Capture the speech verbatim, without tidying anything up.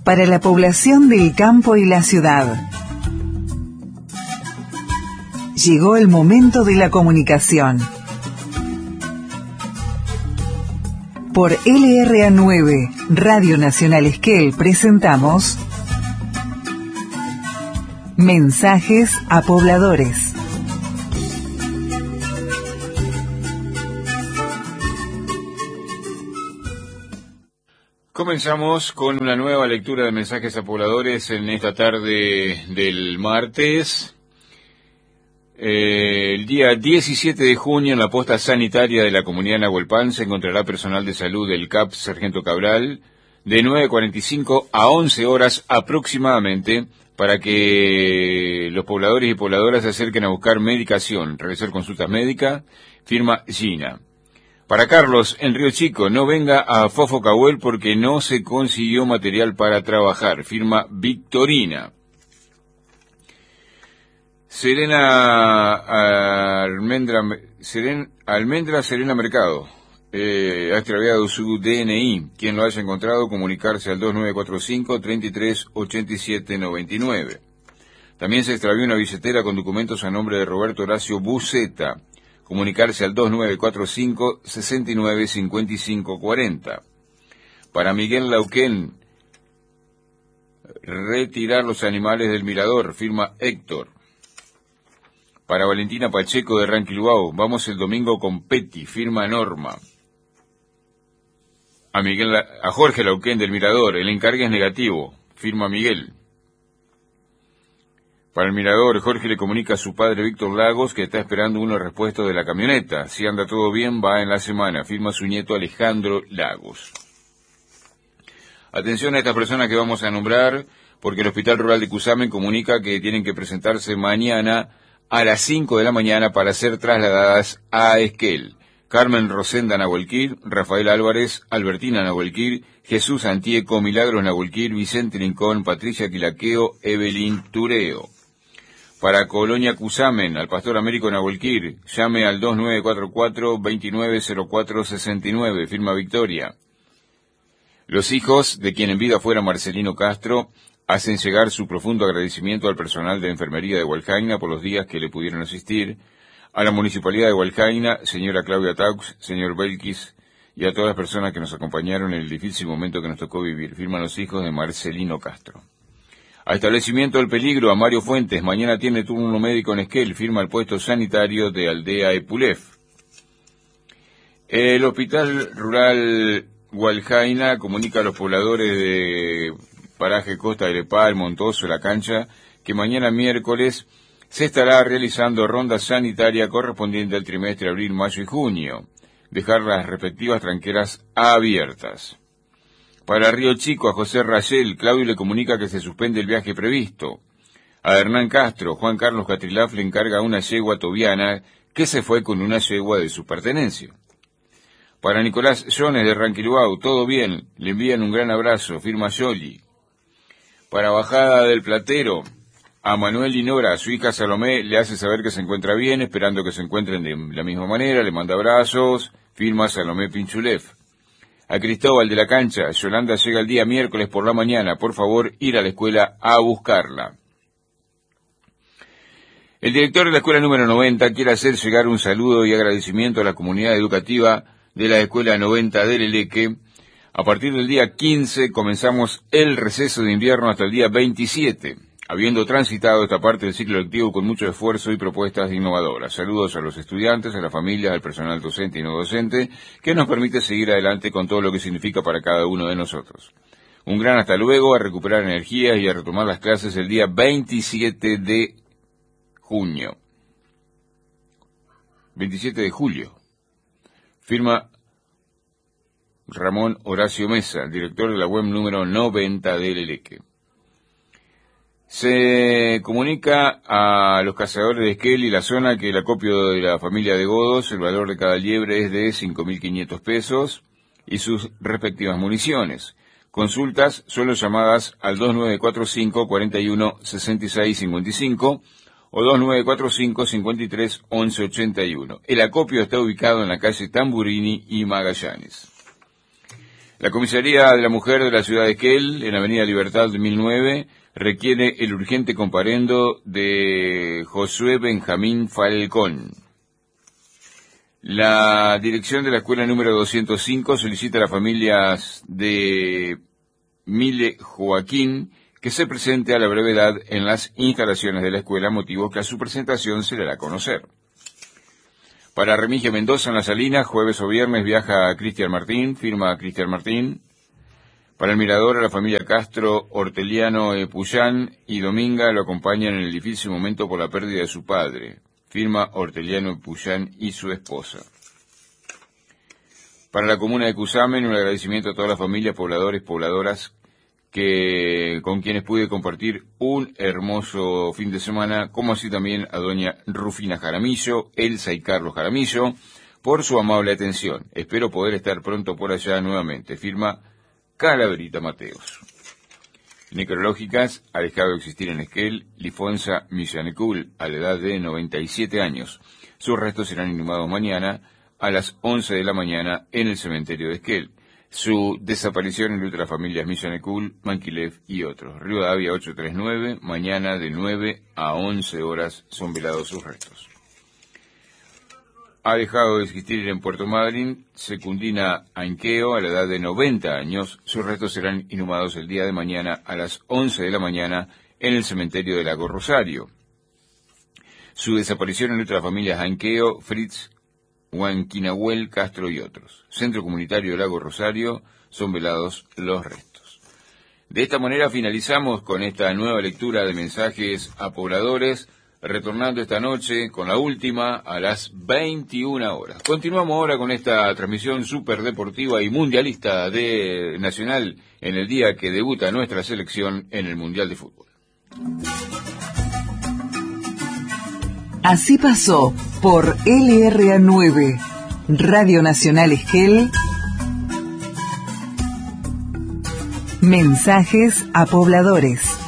para la población del campo y la ciudad. Llegó el momento de la comunicación. Por L R A nueve, Radio Nacional Esquel, presentamos Mensajes a Pobladores. Comenzamos con una nueva lectura de Mensajes a Pobladores en esta tarde del martes. Eh, el día diecisiete de junio, en la posta sanitaria de la comunidad Nahuelpan, se encontrará personal de salud del C A P Sargento Cabral de nueve cuarenta y cinco a once horas aproximadamente, para que los pobladores y pobladoras se acerquen a buscar medicación, realizar consultas médicas. Firma Gina. Para Carlos, en Río Chico, no venga a Fofo Cahuel porque no se consiguió material para trabajar. Firma Victorina. Serena Almendra, Seren, Almendra Serena Mercado eh, ha extraviado su D N I. Quien lo haya encontrado, comunicarse al dos nueve cuatro cinco, treinta y tres, ochenta y siete, noventa y nueve. También se extravió una billetera con documentos a nombre de Roberto Horacio Buceta. Comunicarse al dos nueve cuatro cinco, sesenta y nueve, cincuenta y cinco, cuarenta. Para Miguel Lauquén, retirar los animales del mirador. Firma Héctor. Para Valentina Pacheco de Ranquilhuao, vamos el domingo con Petty. Firma Norma. A Miguel, a Jorge Lauquén del mirador, el encargue es negativo. Firma Miguel. Para el mirador, Jorge le comunica a su padre Víctor Lagos que está esperando una respuesta de la camioneta. Si anda todo bien, va en la semana. Firma su nieto Alejandro Lagos. Atención a estas personas que vamos a nombrar, porque el Hospital Rural de Cusamen comunica que tienen que presentarse mañana a las cinco de la mañana para ser trasladadas a Esquel. Carmen Rosenda Nahuelquir, Rafael Álvarez, Albertina Nahuelquir, Jesús Antieco, Milagros Nahuelquir, Vicente Rincón, Patricia Quilaqueo, Evelyn Tureo. Para Colonia Cusamen, al Pastor Américo Nahuelquir, llame al dos nueve cuatro cuatro, veintinueve cero cuatro, sesenta y nueve, firma Victoria. Los hijos de quien en vida fuera Marcelino Castro hacen llegar su profundo agradecimiento al personal de enfermería de Hualjaina por los días que le pudieron asistir, a la Municipalidad de Hualjaina, señora Claudia Taux, señor Belkis, y a todas las personas que nos acompañaron en el difícil momento que nos tocó vivir. Firman los hijos de Marcelino Castro. A Establecimiento del Peligro, a Mario Fuentes, mañana tiene turno médico en Esquel. Firma el puesto sanitario de Aldea Epulef. El Hospital Rural Hualjaina comunica a los pobladores de Paraje Costa del Epal, Montoso, La Cancha, que mañana miércoles se estará realizando ronda sanitaria correspondiente al trimestre abril, mayo y junio. Dejar las respectivas tranqueras abiertas. Para Río Chico, a José Rayel, Claudio le comunica que se suspende el viaje previsto. A Hernán Castro, Juan Carlos Catrilaf le encarga una yegua tobiana que se fue con una yegua de su pertenencia. Para Nicolás Jones de Ranquilhuao, todo bien, le envían un gran abrazo, firma Yoli. Para Bajada del Platero, a Manuel Linora, su hija Salomé, le hace saber que se encuentra bien, esperando que se encuentren de la misma manera, le manda abrazos, firma Salomé Pinchulef. A Cristóbal de La Cancha, Yolanda llega el día miércoles por la mañana, por favor, ir a la escuela a buscarla. El director de la escuela número noventa quiere hacer llegar un saludo y agradecimiento a la comunidad educativa de la escuela noventa del Eleque. A partir del día quince comenzamos el receso de invierno hasta el día veintisiete, habiendo transitado esta parte del ciclo lectivo con mucho esfuerzo y propuestas innovadoras. Saludos a los estudiantes, a las familias, al personal docente y no docente, que nos permite seguir adelante con todo lo que significa para cada uno de nosotros. Un gran hasta luego, a recuperar energías y a retomar las clases el día veintisiete de junio. veintisiete de julio. Firma Ramón Horacio Mesa, director de la web número noventa del Eleque. Se comunica a los cazadores de Esquel y la zona que el acopio de la familia de Godos, el valor de cada liebre es de cinco mil quinientos pesos y sus respectivas municiones. Consultas solo llamadas al dos nueve cuatro cinco, cuarenta y uno, sesenta y seis, cincuenta y cinco o dos nueve cuatro cinco, cincuenta y tres, once, ochenta y uno. El acopio está ubicado en la calle Tamburini y Magallanes. La Comisaría de la Mujer de la ciudad de Esquel, en Avenida Libertad mil nueve, requiere el urgente comparendo de Josué Benjamín Falcón. La dirección de la escuela número doscientos cinco solicita a las familias de Mile Joaquín que se presente a la brevedad en las instalaciones de la escuela, motivo que a su presentación se le hará conocer. Para Remigio Mendoza en Las Salinas, jueves o viernes viaja Cristian Martín, firma Cristian Martín. Para el Mirador, a la familia Castro, Horteliano e Puyán y Dominga lo acompañan en el difícil momento por la pérdida de su padre, firma Horteliano e Puyán y su esposa. Para la comuna de Cusamen, un agradecimiento a todas las familias, pobladores, pobladoras, que con quienes pude compartir un hermoso fin de semana, como así también a doña Rufina Jaramillo, Elsa y Carlos Jaramillo, por su amable atención. Espero poder estar pronto por allá nuevamente. Firma Calaverita Mateos. Necrológicas, ha dejado de existir en Esquel Lifonza Millanecul, a la edad de noventa y siete años. Sus restos serán inhumados mañana a las once de la mañana en el cementerio de Esquel. Su desaparición en las familias Millanecul, Manquilev y otros. Rivadavia ochocientos treinta y nueve, mañana de nueve a once horas son velados sus restos. Ha dejado de existir en Puerto Madryn Secundina Ainqueo, a la edad de noventa años. Sus restos serán inhumados el día de mañana a las once de la mañana en el cementerio de Lago Rosario. Su desaparición en otras familias Ainqueo, Fritz, Huanquinahuel, Castro y otros. Centro Comunitario Lago Rosario, son velados los restos. De esta manera finalizamos con esta nueva lectura de mensajes a pobladores, retornando esta noche con la última a las veintiuna horas. Continuamos ahora con esta transmisión súper deportiva y mundialista de Nacional en el día que debuta nuestra selección en el Mundial de Fútbol. Así pasó por L R A nueve, Radio Nacional Esquel, mensajes a pobladores.